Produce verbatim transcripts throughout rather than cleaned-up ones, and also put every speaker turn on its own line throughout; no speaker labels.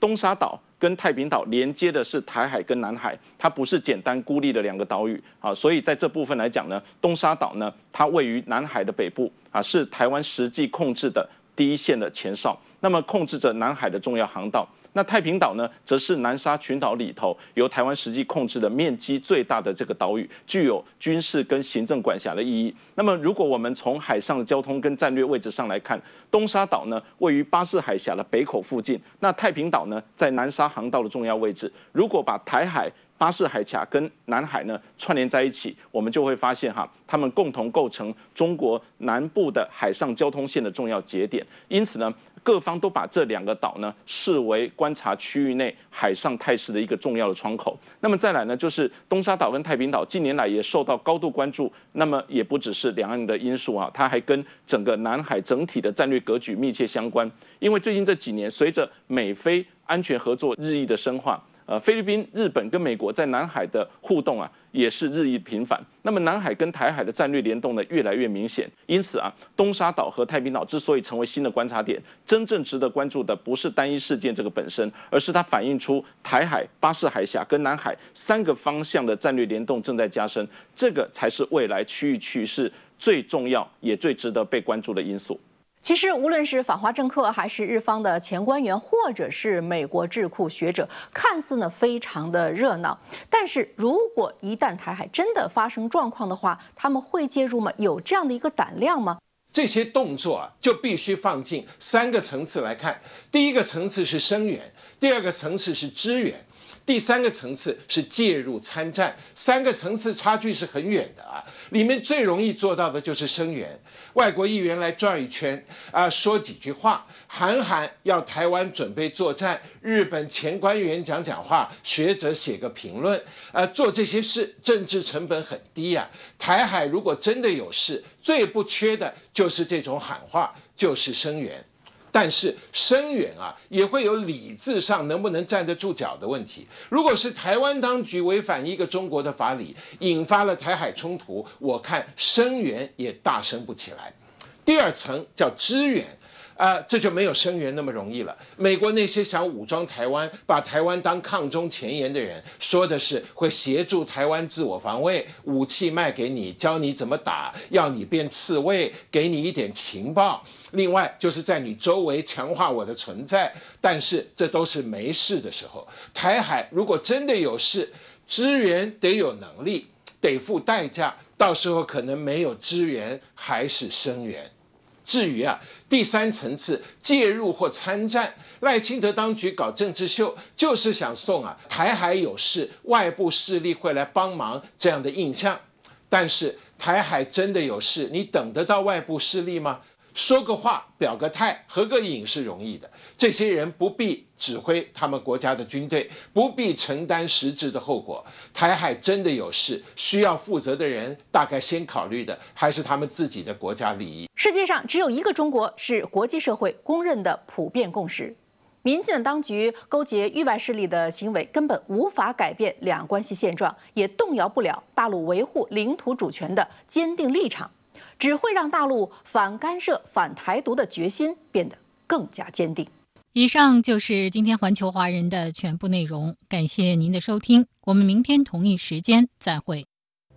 东沙岛跟太平岛连接的是台海跟南海，它不是简单孤立的两个岛屿啊，所以在这部分来讲呢，东沙岛呢，它位于南海的北部啊，是台湾实际控制的第一线的前哨，那么控制着南海的重要航道。那太平岛呢，则是南沙群岛里头由台湾实际控制的面积最大的这个岛屿，具有军事跟行政管辖的意义。那么，如果我们从海上的交通跟战略位置上来看，东沙岛呢位于巴士海峡的北口附近，那太平岛呢在南沙航道的重要位置。如果把台海、巴士海峡跟南海呢串联在一起，我们就会发现哈，它们共同构成中国南部的海上交通线的重要节点。因此呢，各方都把这两个岛呢视为观察区域内海上态势的一个重要的窗口。那么再来呢，就是东沙岛跟太平岛近年来也受到高度关注。那么也不只是两岸的因素啊，它还跟整个南海整体的战略格局密切相关。因为最近这几年，随着美菲安全合作日益的深化，呃，菲律宾、日本跟美国在南海的互动啊，也是日益频繁。那么南海跟台海的战略联动呢，越来越明显。因此啊，东沙岛和太平岛之所以成为新的观察点，真正值得关注的不是单一事件这个本身，而是它反映出台海、巴士海峡跟南海三个方向的战略联动正在加深，这个才是未来区域趋势最重要也最值得被关注的因素。
其实，无论是反华政客，还是日方的前官员，或者是美国智库学者，看似呢非常的热闹。但是如果一旦台海真的发生状况的话，他们会介入吗？有这样的一个胆量吗？
这些动作啊，就必须放进三个层次来看。第一个层次是声援，第二个层次是支援，第三个层次是介入参战。三个层次差距是很远的啊。里面最容易做到的就是声援，外国议员来转一圈啊，说几句话，喊喊要台湾准备作战，日本前官员讲讲话，学者写个评论，啊，做这些事政治成本很低啊。台海如果真的有事，最不缺的就是这种喊话，就是声援。但是声援啊，也会有理智上能不能站得住脚的问题。如果是台湾当局违反一个中国的法理，引发了台海冲突，我看声援也大声不起来。第二层叫支援。啊、呃，这就没有声援那么容易了。美国那些想武装台湾、把台湾当抗中前沿的人，说的是会协助台湾自我防卫，武器卖给你，教你怎么打，要你变刺猬，给你一点情报。另外就是在你周围强化我的存在。但是这都是没事的时候。台海如果真的有事，支援得有能力，得付代价，到时候可能没有支援，还是声援。至于啊，第三层次介入或参战，赖清德当局搞政治秀，就是想送啊台海有事，外部势力会来帮忙这样的印象。但是台海真的有事，你等得到外部势力吗？说个话，表个态，合个影是容易的。这些人不必指挥他们国家的军队，不必承担实质的后果。台海真的有事，需要负责的人，大概先考虑的还是他们自己的国家利益。
世界上只有一个中国是国际社会公认的普遍共识。民进党当局勾结域外势力的行为，根本无法改变两岸关系现状，也动摇不了大陆维护领土主权的坚定立场。只会让大陆反干涉、反台独的决心变得更加坚定。
以上就是今天环球华人的全部内容，感谢您的收听，我们明天同一时间再会。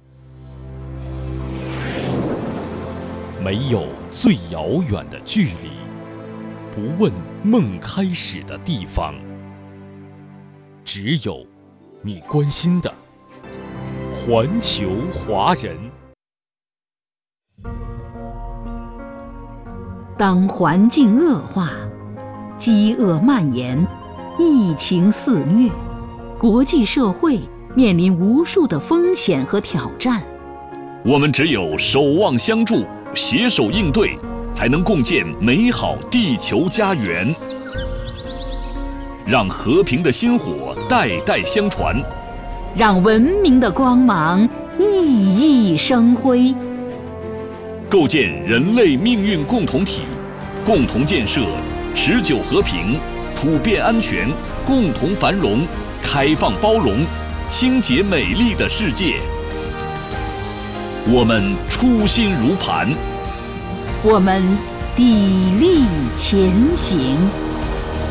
没有最遥远的距离，不问梦开始的地方，只有你关心的环球华人。
当环境恶化，饥饿蔓延，疫情肆虐，国际社会面临无数的风险和挑战。
我们只有守望相助，携手应对，才能共建美好地球家园。让和平的薪火代代相传，
让文明的光芒熠熠生辉。
构建人类命运共同体，共同建设持久和平、普遍安全、共同繁荣、开放包容、清洁美丽的世界。我们初心如磐，
我们砥砺前行。